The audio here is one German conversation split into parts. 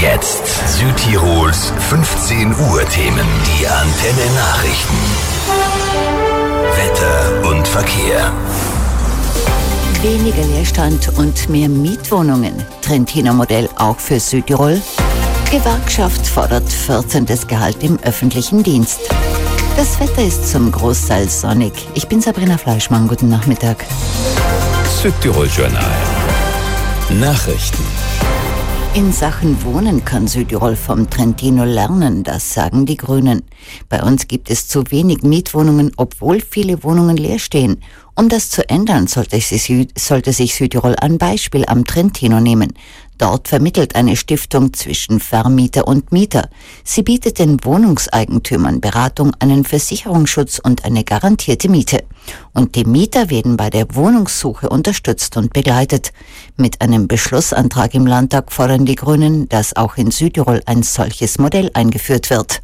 Jetzt Südtirols 15 Uhr Themen. Die Antenne Nachrichten. Wetter und Verkehr. Weniger Leerstand und mehr Mietwohnungen. Trentiner Modell auch für Südtirol. Gewerkschaft fordert 14. Gehalt im öffentlichen Dienst. Das Wetter ist zum Großteil sonnig. Ich bin Sabrina Fleischmann. Guten Nachmittag. Südtirol Journal. Nachrichten. In Sachen Wohnen kann Südtirol vom Trentino lernen, das sagen die Grünen. Bei uns gibt es zu wenig Mietwohnungen, obwohl viele Wohnungen leer stehen. Um das zu ändern, sollte sich Südtirol ein Beispiel am Trentino nehmen. Dort vermittelt eine Stiftung zwischen Vermieter und Mieter. Sie bietet den Wohnungseigentümern Beratung, einen Versicherungsschutz und eine garantierte Miete. Und die Mieter werden bei der Wohnungssuche unterstützt und begleitet. Mit einem Beschlussantrag im Landtag fordern die Grünen, dass auch in Südtirol ein solches Modell eingeführt wird.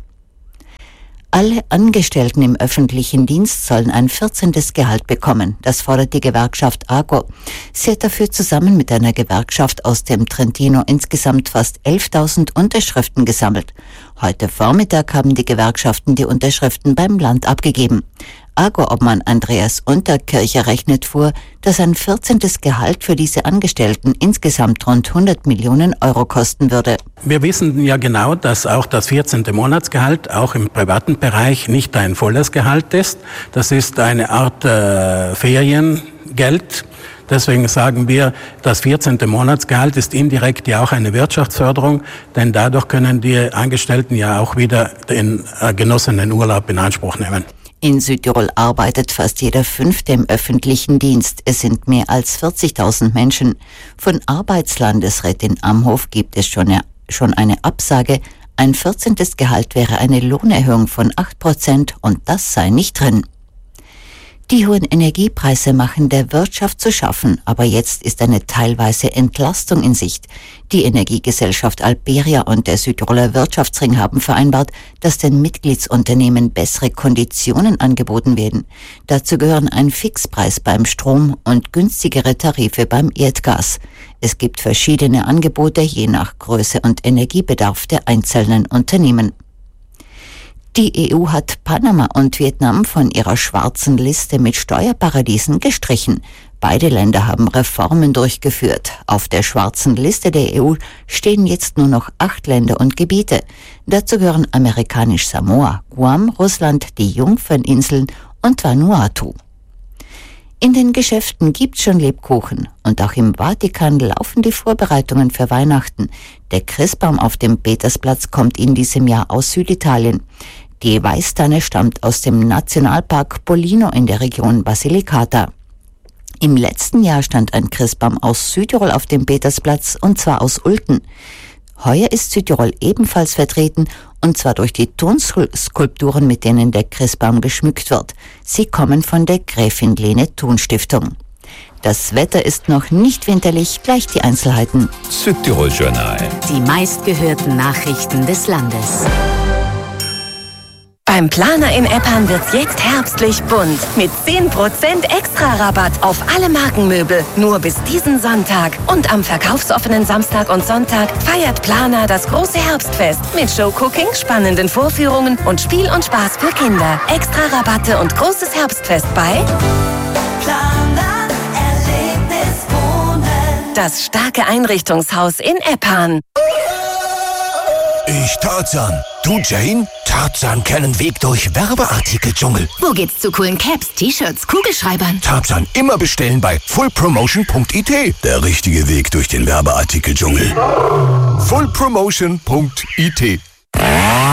Alle Angestellten im öffentlichen Dienst sollen ein 14. Gehalt bekommen. Das fordert die Gewerkschaft AGO. Sie hat dafür zusammen mit einer Gewerkschaft aus dem Trentino insgesamt fast 11.000 Unterschriften gesammelt. Heute Vormittag haben die Gewerkschaften die Unterschriften beim Land abgegeben. AGO-Obmann Andreas Unterkircher rechnet vor, dass ein 14. Gehalt für diese Angestellten insgesamt rund 100 Millionen Euro kosten würde. Wir wissen ja genau, dass auch das 14. Monatsgehalt auch im privaten Bereich nicht ein volles Gehalt ist. Das ist eine Art Feriengeld. Deswegen sagen wir, das 14. Monatsgehalt ist indirekt ja auch eine Wirtschaftsförderung, denn dadurch können die Angestellten ja auch wieder den genossenen Urlaub in Anspruch nehmen. In Südtirol arbeitet fast jeder Fünfte im öffentlichen Dienst. Es sind mehr als 40.000 Menschen. Von Arbeitslandesrätin Amhof gibt es schon eine Absage. Ein 14. Gehalt wäre eine Lohnerhöhung von 8% und das sei nicht drin. Die hohen Energiepreise machen der Wirtschaft zu schaffen, aber jetzt ist eine teilweise Entlastung in Sicht. Die Energiegesellschaft Alberia und der Südtiroler Wirtschaftsring haben vereinbart, dass den Mitgliedsunternehmen bessere Konditionen angeboten werden. Dazu gehören ein Fixpreis beim Strom und günstigere Tarife beim Erdgas. Es gibt verschiedene Angebote je nach Größe und Energiebedarf der einzelnen Unternehmen. Die EU hat Panama und Vietnam von ihrer schwarzen Liste mit Steuerparadiesen gestrichen. Beide Länder haben Reformen durchgeführt. Auf der schwarzen Liste der EU stehen jetzt nur noch 8 Länder und Gebiete. Dazu gehören amerikanisch Samoa, Guam, Russland, die Jungferninseln und Vanuatu. In den Geschäften gibt's schon Lebkuchen und auch im Vatikan laufen die Vorbereitungen für Weihnachten. Der Christbaum auf dem Petersplatz kommt in diesem Jahr aus Süditalien. Die Weißtanne stammt aus dem Nationalpark Pollino in der Region Basilicata. Im letzten Jahr stand ein Christbaum aus Südtirol auf dem Petersplatz und zwar aus Ulten. Heuer ist Südtirol ebenfalls vertreten und zwar durch die Tonskulpturen, mit denen der Christbaum geschmückt wird. Sie kommen von der Gräfin Lene Thun Stiftung. Das Wetter ist noch nicht winterlich, gleich die Einzelheiten. Südtirol Journal. Die meistgehörten Nachrichten des Landes. Beim Planer in Eppan wird's jetzt herbstlich bunt. Mit 10% extra Rabatt auf alle Markenmöbel. Nur bis diesen Sonntag. Und am verkaufsoffenen Samstag und Sonntag feiert Planer das große Herbstfest. Mit Showcooking, spannenden Vorführungen und Spiel und Spaß für Kinder. Extra Rabatte und großes Herbstfest bei Planer Erlebnis Wohnen. Das starke Einrichtungshaus in Eppan. Ich Tarzan. Du Jane? Tarzan kennen Weg durch Werbeartikeldschungel. Wo geht's zu coolen Caps, T-Shirts, Kugelschreibern? Tarzan immer bestellen bei fullpromotion.it. Der richtige Weg durch den Werbeartikeldschungel. fullpromotion.it